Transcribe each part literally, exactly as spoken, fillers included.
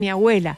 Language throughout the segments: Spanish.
mi abuela.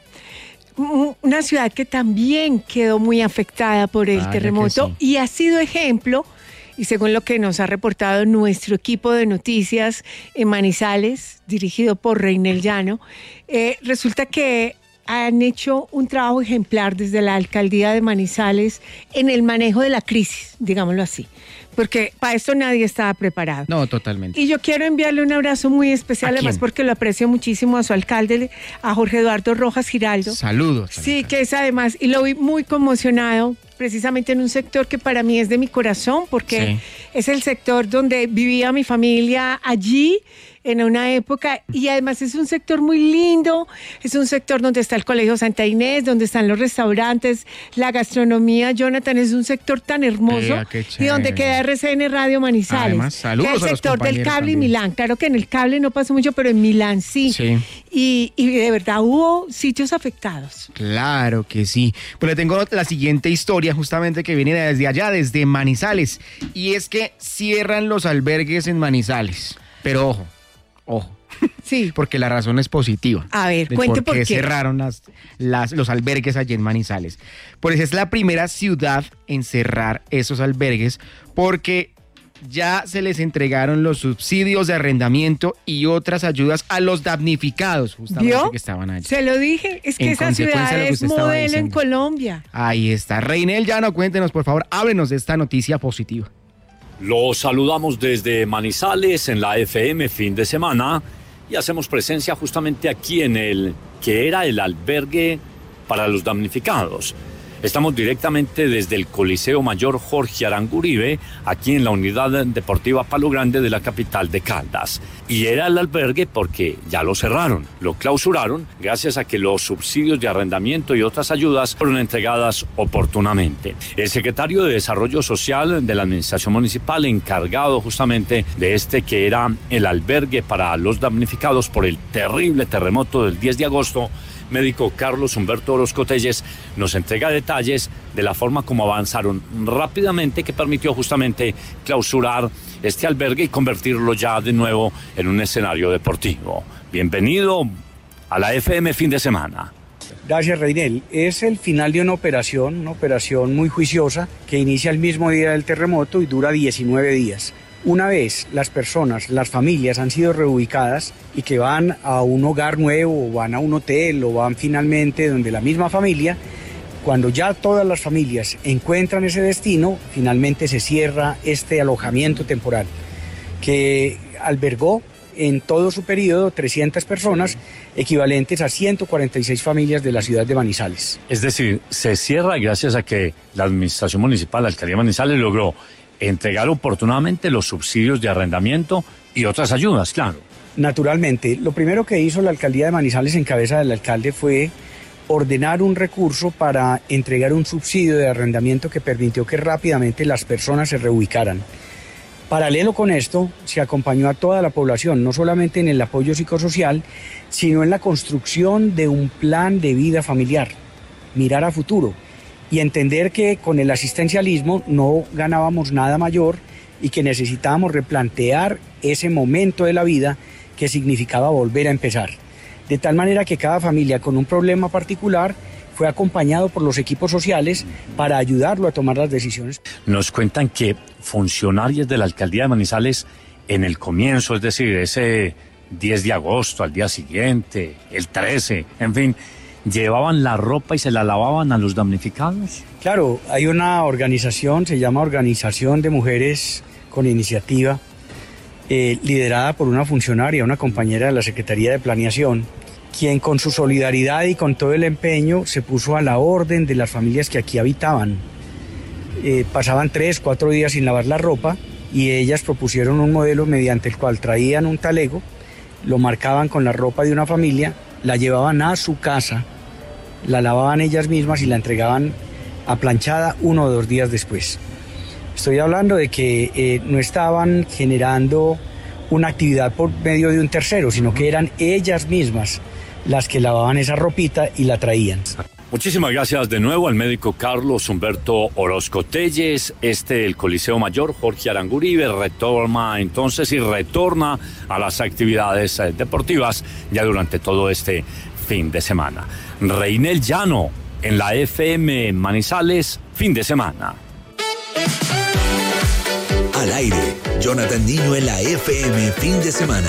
Una ciudad que también quedó muy afectada por el Vaya terremoto que sí. y ha sido ejemplo, y según lo que nos ha reportado nuestro equipo de noticias en Manizales, dirigido por Reinel Llano, eh, resulta que han hecho un trabajo ejemplar desde la alcaldía de Manizales en el manejo de la crisis, digámoslo así, porque para esto nadie estaba preparado. No, totalmente. Y yo quiero enviarle un abrazo muy especial, ¿A además quién? porque lo aprecio muchísimo a su alcalde, a Jorge Eduardo Rojas Giraldo. Saludos. Sí, que es además, y lo vi muy conmocionado, precisamente en un sector que para mí es de mi corazón, porque Sí. es el sector donde vivía mi familia allí en una época, y además es un sector muy lindo, es un sector donde está el Colegio Santa Inés, donde están los restaurantes, la gastronomía. Jonathan, es un sector tan hermoso, Vea, qué y donde chévere. queda R C N Radio Manizales, Además, saludos que es a el los sector del compañeros cable y también. Milán. Claro que en el cable no pasó mucho, pero en Milán sí. Sí. Y, y de verdad hubo sitios afectados. Claro que sí. Pues le tengo la siguiente historia justamente que viene desde allá, desde Manizales. Y es que cierran los albergues en Manizales. Pero ojo, ojo. Sí. Porque la razón es positiva. A ver, de cuente por qué por qué. cerraron las, las, los albergues allí en Manizales. Pues es la primera ciudad en cerrar esos albergues porque ya se les entregaron los subsidios de arrendamiento y otras ayudas a los damnificados, justamente ¿Vio? que estaban allí. Se lo dije, es que En esa consecuencia ciudad de lo que es usted estaba modelo en diciendo. Colombia. Ahí está. Reinel Llano, cuéntenos, por favor, háblenos de esta noticia positiva. Los saludamos desde Manizales en la F M fin de semana y hacemos presencia justamente aquí en el que era el albergue para los damnificados. Estamos directamente desde el Coliseo Mayor Jorge Aranguribe, aquí en la Unidad Deportiva Palo Grande de la capital de Caldas. Y era el albergue porque ya lo cerraron, lo clausuraron, gracias a que los subsidios de arrendamiento y otras ayudas fueron entregadas oportunamente. El secretario de Desarrollo Social de la Administración Municipal, encargado justamente de este que era el albergue para los damnificados por el terrible terremoto del diez de agosto, médico Carlos Humberto Orozco Telles, nos entrega detalles de la forma como avanzaron rápidamente, que permitió justamente clausurar este albergue y convertirlo ya de nuevo en un escenario deportivo. Bienvenido a la F M fin de semana. Gracias, Reinel. Es el final de una operación, una operación muy juiciosa que inicia el mismo día del terremoto y dura diecinueve días. Una vez las personas, las familias han sido reubicadas y que van a un hogar nuevo o van a un hotel o van finalmente donde la misma familia, cuando ya todas las familias encuentran ese destino, finalmente se cierra este alojamiento temporal que albergó en todo su periodo trescientas personas, equivalentes a ciento cuarenta y seis familias de la ciudad de Manizales. Es decir, se cierra gracias a que la Administración Municipal, la Alcaldía de Manizales, logró entregar oportunamente los subsidios de arrendamiento y otras ayudas, claro. Naturalmente, lo primero que hizo la Alcaldía de Manizales en cabeza del alcalde fue ordenar un recurso para entregar un subsidio de arrendamiento que permitió que rápidamente las personas se reubicaran. Paralelo con esto, se acompañó a toda la población, no solamente en el apoyo psicosocial, sino en la construcción de un plan de vida familiar, mirar a futuro y entender que con el asistencialismo no ganábamos nada mayor y que necesitábamos replantear ese momento de la vida que significaba volver a empezar. De tal manera que cada familia con un problema particular fue acompañado por los equipos sociales para ayudarlo a tomar las decisiones. Nos cuentan que funcionarios de la Alcaldía de Manizales en el comienzo, es decir, ese diez de agosto, al día siguiente, el trece, en fin, ¿llevaban la ropa y se la lavaban a los damnificados? Claro, hay una organización, se llama Organización de Mujeres con Iniciativa, eh, liderada por una funcionaria, una compañera de la Secretaría de Planeación, quien con su solidaridad y con todo el empeño se puso a la orden de las familias que aquí habitaban. Eh, pasaban tres, cuatro días sin lavar la ropa y ellas propusieron un modelo mediante el cual traían un talego, lo marcaban con la ropa de una familia, la llevaban a su casa, la lavaban ellas mismas y la entregaban aplanchada uno o dos días después. Estoy hablando de que eh, no estaban generando una actividad por medio de un tercero, sino que eran ellas mismas las que lavaban esa ropita y la traían. Muchísimas gracias de nuevo al médico Carlos Humberto Orozco Telles. Este, el Coliseo Mayor Jorge Aranguribe, retoma entonces y retorna a las actividades deportivas ya durante todo este fin de semana. Reinel Llano en la F M Manizales, fin de semana. Al aire, Jonathan Niño en la F M, fin de semana.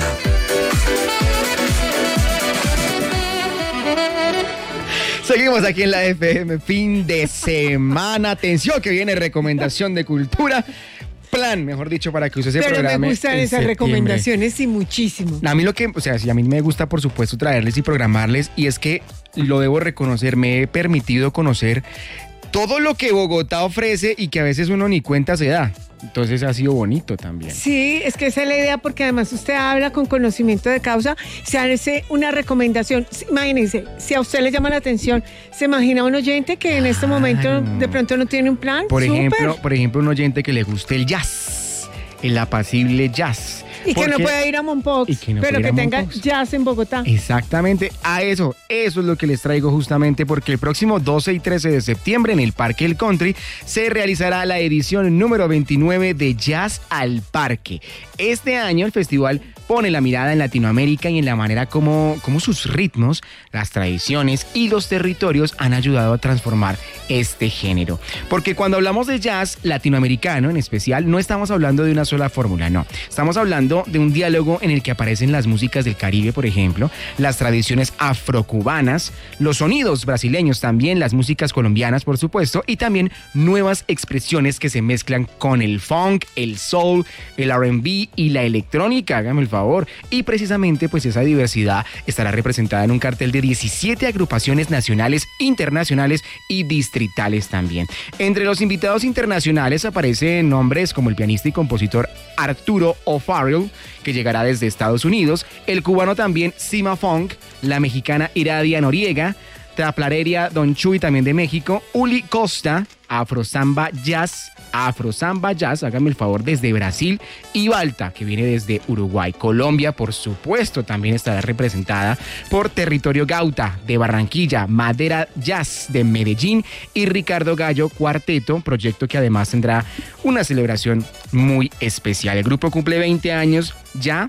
Seguimos aquí en la F M, fin de semana. Atención que viene recomendación de cultura. Plan, mejor dicho, para que usted se Pero programe. me gustan esas septiembre. recomendaciones y muchísimo. A mí lo que, o sea, sí, a mí me gusta, por supuesto, traerles y programarles, y es que lo debo reconocer, me he permitido conocer todo lo que Bogotá ofrece y que a veces uno ni cuenta se da. Entonces ha sido bonito también. Sí, es que esa es la idea, porque además usted habla con conocimiento de causa, se hace una recomendación. Imagínense, si a usted le llama la atención, ¿se imagina un oyente que en este momento de pronto no tiene un plan? Por ¡Súper! ejemplo, por ejemplo, un oyente que le guste el jazz, el apacible jazz. Y que no Porque- pueda ir a Mompox, y que no pero pueda que ir a tenga Mompox. jazz en Bogotá. Exactamente, a eso, eso es lo que les traigo justamente, porque el próximo doce y trece de septiembre en el Parque El Country se realizará la edición número veintinueve de Jazz al Parque. Este año el festival pone la mirada en Latinoamérica y en la manera como, como sus ritmos, las tradiciones y los territorios han ayudado a transformar este género. Porque cuando hablamos de jazz latinoamericano en especial, no estamos hablando de una sola fórmula, no. Estamos hablando de un diálogo en el que aparecen las músicas del Caribe, por ejemplo, las tradiciones afrocubanas, los sonidos brasileños también, las músicas colombianas, por supuesto, y también nuevas expresiones que se mezclan con el funk, el soul, el R and B y la electrónica, hágame el favor. Y precisamente pues esa diversidad estará representada en un cartel de diecisiete agrupaciones nacionales, internacionales y distritales también. Entre los invitados internacionales aparecen nombres como el pianista y compositor Arturo O'Farrill, que llegará desde Estados Unidos, el cubano también Sima Funk, la mexicana Iradia Noriega, Traplareria Don Chuy también de México, Uli Costa, Afro Samba Jazz, Afro Samba Jazz, hágame el favor, desde Brasil, y Balta, que viene desde Uruguay. Colombia, por supuesto, también estará representada por Territorio Gauta de Barranquilla, Madera Jazz de Medellín y Ricardo Gallo Cuarteto, proyecto que además tendrá una celebración muy especial. El grupo cumple veinte años ya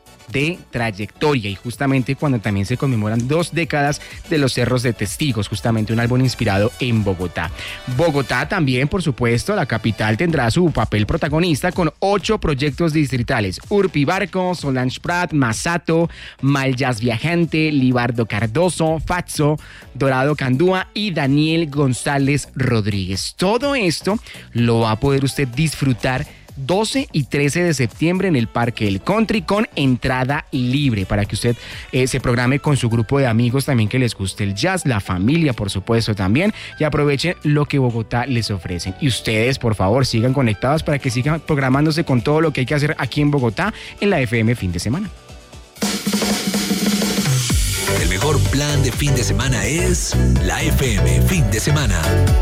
de trayectoria, y justamente cuando también se conmemoran dos décadas de los Cerros de Testigos, justamente un álbum inspirado en Bogotá. Bogotá también, por supuesto, la capital tendrá su papel protagonista con ocho proyectos distritales: Urpi Barco, Solange Prat, Masato, Mal Jazz Viajante, Libardo Cardoso, Fatso, Dorado Candúa y Daniel González Rodríguez. Todo esto lo va a poder usted disfrutar doce y trece de septiembre en el Parque El Country, con entrada libre, para que usted eh, se programe con su grupo de amigos también que les guste el jazz, la familia por supuesto también, y aprovechen lo que Bogotá les ofrece. Y ustedes, por favor, sigan conectados para que sigan programándose con todo lo que hay que hacer aquí en Bogotá en la F M fin de semana. El mejor plan de fin de semana es la F M fin de semana.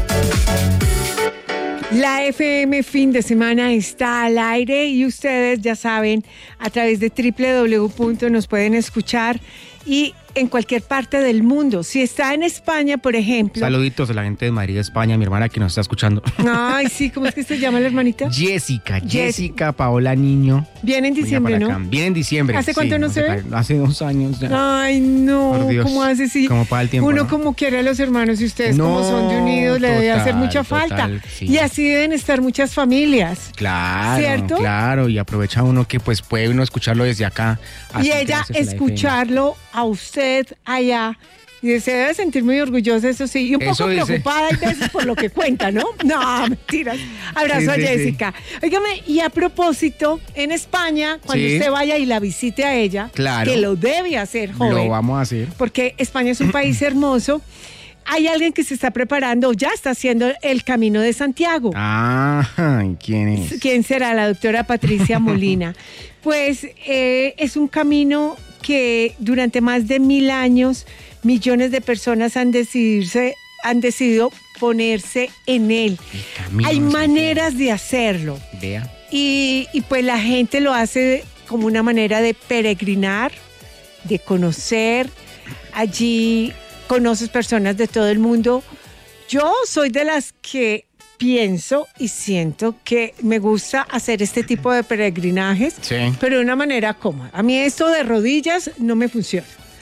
La F M fin de semana está al aire y ustedes ya saben, a través de doble u doble u doble u punto nos pueden escuchar, y en cualquier parte del mundo. Si está en España, por ejemplo. Saluditos a la gente de Madrid, España, mi hermana que nos está escuchando. Ay, sí, ¿cómo es que se llama la hermanita? Jessica, Jess- Jessica Paola Niño. Viene en diciembre, Venga para ¿no? acá. Viene en diciembre. ¿Hace cuánto sí, no se ve? Hace dos años ya. Ay, no, Por Dios, ¿cómo hace si cómo pasa el tiempo, uno ¿no? como quiere a los hermanos y ustedes No, como son de unidos, le debe total, hacer mucha total, falta? sí. Y así deben estar muchas familias. Claro, ¿Cierto? claro, y aprovecha uno que pues puede uno escucharlo desde acá. Y Así ella gracias a la F M. escucharlo a usted allá. Y se debe sentir muy orgullosa, eso sí, y un Eso poco dice. preocupada a veces por lo que cuenta, ¿no? No, mentiras. Abrazo Sí, a sí, Jessica. Óigame, y a propósito, en España, cuando Sí. usted vaya y la visite a ella, Claro. que lo debe hacer, joven, Lo vamos a hacer. porque España es un país hermoso, hay alguien que se está preparando, ya está haciendo el Camino de Santiago. Ah, ¿quién es? ¿Quién será? La doctora Patricia Molina. Pues eh, es un camino que durante más de mil años millones de personas han, decidirse, han decidido ponerse en él. El Camino Hay de Santiago. maneras de hacerlo. Vea. Y, y pues la gente lo hace como una manera de peregrinar, de conocer. Allí conoces personas de todo el mundo. Yo soy de las que pienso y siento que me gusta hacer este tipo de peregrinajes, Sí. pero de una manera cómoda. A mí esto de rodillas no me funciona.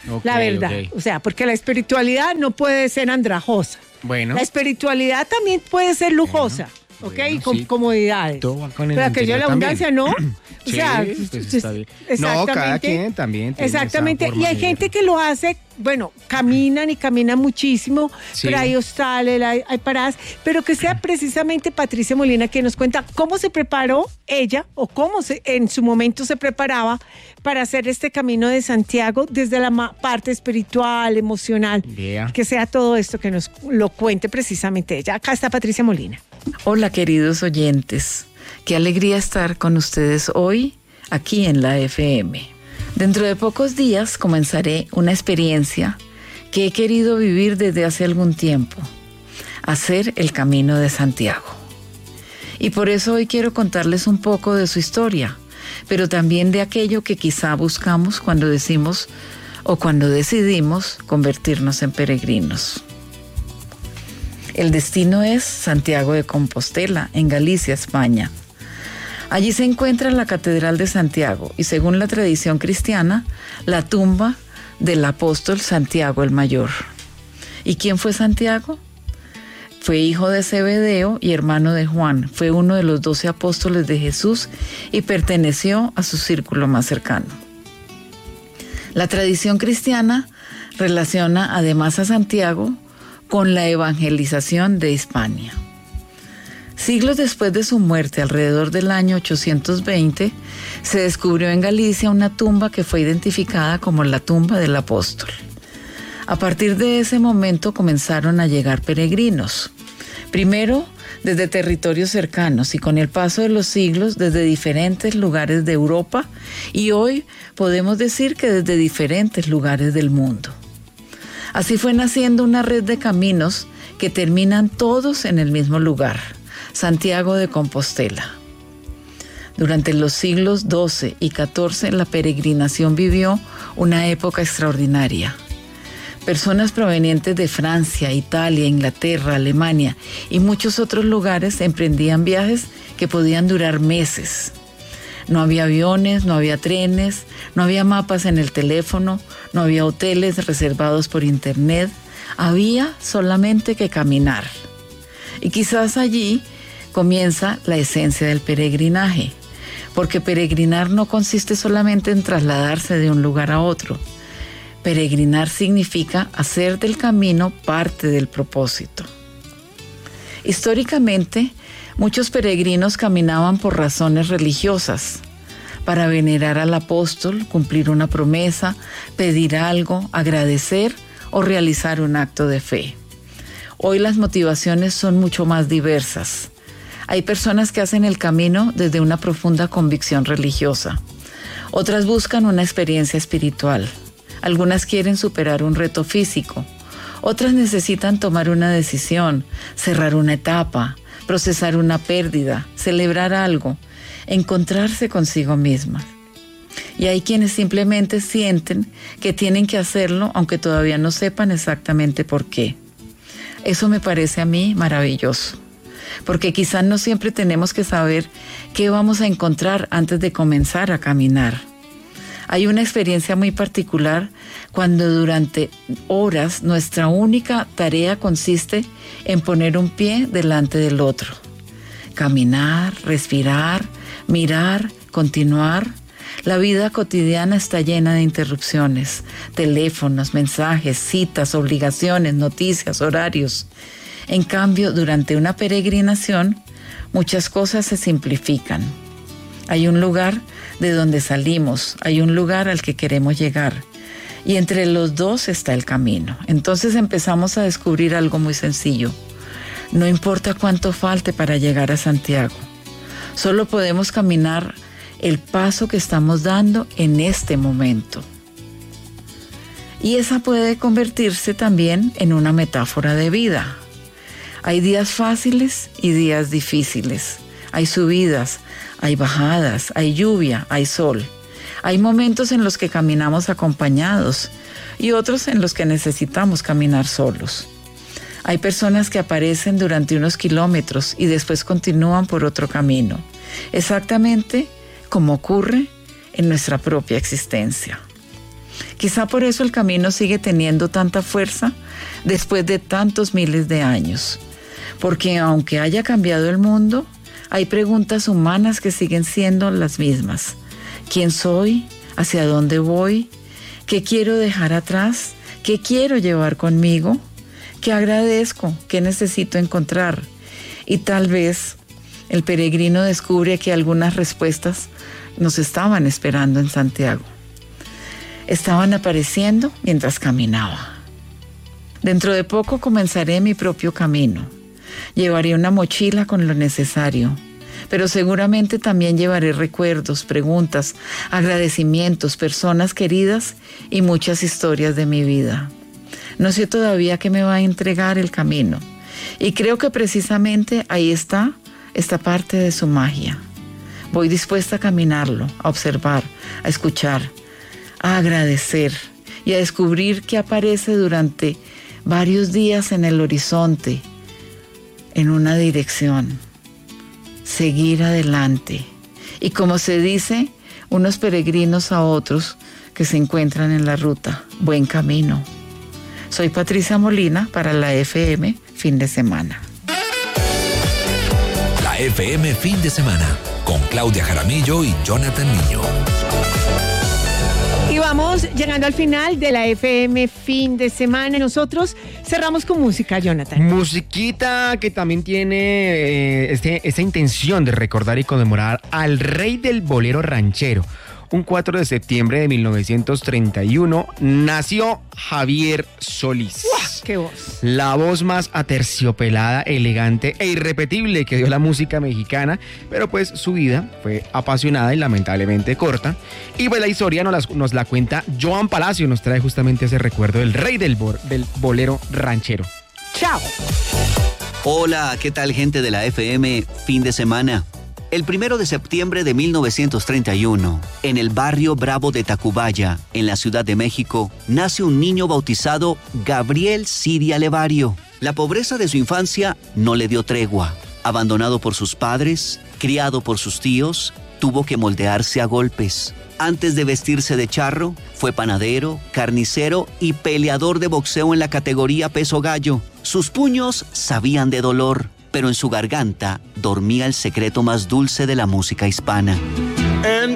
Ok, la verdad. ok. O sea, porque la espiritualidad no puede ser andrajosa. Bueno. La espiritualidad también puede ser lujosa, ¿ok? bueno, y con sí. comodidades. Todo va con el Pero aquello de la interior abundancia, también. ¿no? O Sí, sea, pues está bien. No, cada quien también tiene esa Exactamente. Y forma hay de gente ver. que lo hace, bueno, caminan y caminan muchísimo, Sí. pero hay hostales, hay, hay paradas, pero que sea precisamente Patricia Molina quien nos cuenta cómo se preparó ella o cómo se, en su momento se preparaba para hacer este camino de Santiago desde la ma- parte espiritual, emocional. Vea. Que sea todo esto que nos lo cuente precisamente ella. Acá está Patricia Molina. Hola queridos oyentes, qué alegría estar con ustedes hoy aquí en la F M. Dentro de pocos días comenzaré una experiencia que he querido vivir desde hace algún tiempo, hacer el Camino de Santiago. Y por eso hoy quiero contarles un poco de su historia, pero también de aquello que quizá buscamos cuando decimos o cuando decidimos convertirnos en peregrinos. El destino es Santiago de Compostela, en Galicia, España. Allí se encuentra la Catedral de Santiago y, según la tradición cristiana, la tumba del apóstol Santiago el Mayor. ¿Y quién fue Santiago? Fue hijo de Zebedeo y hermano de Juan. Fue uno de los doce apóstoles de Jesús y perteneció a su círculo más cercano. La tradición cristiana relaciona además a Santiago con la evangelización de Hispania. Siglos después de su muerte, alrededor del año ochocientos veinte, se descubrió en Galicia una tumba que fue identificada como la tumba del apóstol. A partir de ese momento comenzaron a llegar peregrinos. Primero desde territorios cercanos y con el paso de los siglos desde diferentes lugares de Europa y hoy podemos decir que desde diferentes lugares del mundo. Así fue naciendo una red de caminos que terminan todos en el mismo lugar, Santiago de Compostela. Durante los siglos doce y catorce, la peregrinación vivió una época extraordinaria. Personas provenientes de Francia, Italia, Inglaterra, Alemania y muchos otros lugares emprendían viajes que podían durar meses. No había aviones, no había trenes, no había mapas en el teléfono, no había hoteles reservados por internet, había solamente que caminar. Y quizás allí comienza la esencia del peregrinaje, porque peregrinar no consiste solamente en trasladarse de un lugar a otro. Peregrinar significa hacer del camino parte del propósito. Históricamente, muchos peregrinos caminaban por razones religiosas, para venerar al apóstol, cumplir una promesa, pedir algo, agradecer o realizar un acto de fe. Hoy las motivaciones son mucho más diversas. Hay personas que hacen el camino desde una profunda convicción religiosa. Otras buscan una experiencia espiritual. Algunas quieren superar un reto físico. Otras necesitan tomar una decisión, cerrar una etapa, procesar una pérdida, celebrar algo, encontrarse consigo mismas. Y hay quienes simplemente sienten que tienen que hacerlo aunque todavía no sepan exactamente por qué. Eso me parece a mí maravilloso, porque quizás no siempre tenemos que saber qué vamos a encontrar antes de comenzar a caminar. Hay una experiencia muy particular cuando durante horas nuestra única tarea consiste en poner un pie delante del otro. Caminar, respirar, mirar, continuar. La vida cotidiana está llena de interrupciones, teléfonos, mensajes, citas, obligaciones, noticias, horarios. En cambio, durante una peregrinación, muchas cosas se simplifican. Hay un lugar de donde salimos, hay un lugar al que queremos llegar. Y entre los dos está el camino. Entonces empezamos a descubrir algo muy sencillo. No importa cuánto falte para llegar a Santiago. Solo podemos caminar el paso que estamos dando en este momento. Y esa puede convertirse también en una metáfora de vida. Hay días fáciles y días difíciles. Hay subidas, hay bajadas, hay lluvia, hay sol. Hay momentos en los que caminamos acompañados y otros en los que necesitamos caminar solos. Hay personas que aparecen durante unos kilómetros y después continúan por otro camino, exactamente como ocurre en nuestra propia existencia. Quizá por eso el camino sigue teniendo tanta fuerza después de tantos miles de años. Porque aunque haya cambiado el mundo, hay preguntas humanas que siguen siendo las mismas. ¿Quién soy? ¿Hacia dónde voy? ¿Qué quiero dejar atrás? ¿Qué quiero llevar conmigo? ¿Qué agradezco? ¿Qué necesito encontrar? Y tal vez el peregrino descubre que algunas respuestas nos estaban esperando en Santiago. Estaban apareciendo mientras caminaba. Dentro de poco comenzaré mi propio camino. Llevaré una mochila con lo necesario, pero seguramente también llevaré recuerdos, preguntas, agradecimientos, personas queridas y muchas historias de mi vida. No sé todavía qué me va a entregar el camino, y creo que precisamente ahí está esta parte de su magia. Voy dispuesta a caminarlo, a observar, a escuchar, a agradecer y a descubrir qué aparece durante varios días en el horizonte, en una dirección. Seguir adelante. Y como se dice, unos peregrinos a otros que se encuentran en la ruta. Buen camino. Soy Patricia Molina para la F M Fin de Semana. La F M Fin de Semana con Claudia Jaramillo y Jonathan Niño. Y vamos llegando al final de la F M Fin de Semana. Nosotros cerramos con música, Jonathan. Musiquita que también tiene eh, este, esta intención de recordar y conmemorar al rey del bolero ranchero. Un cuatro de septiembre de mil novecientos treinta y uno nació Javier Solís. ¡Uah, qué voz! La voz más aterciopelada, elegante e irrepetible que dio la música mexicana, pero pues su vida fue apasionada y lamentablemente corta. Y pues la historia nos la, nos la cuenta Joan Palacio, nos trae justamente ese recuerdo del rey del, bo, del bolero ranchero. ¡Chao! Hola, ¿qué tal, gente de la F M Fin de Semana? El primero de septiembre de mil novecientos treinta y uno, en el barrio Bravo de Tacubaya, en la Ciudad de México, nace un niño bautizado Gabriel Siria Levario. La pobreza de su infancia no le dio tregua. Abandonado por sus padres, criado por sus tíos, tuvo que moldearse a golpes. Antes de vestirse de charro, fue panadero, carnicero y peleador de boxeo en la categoría peso gallo. Sus puños sabían de dolor, pero en su garganta dormía el secreto más dulce de la música hispana. En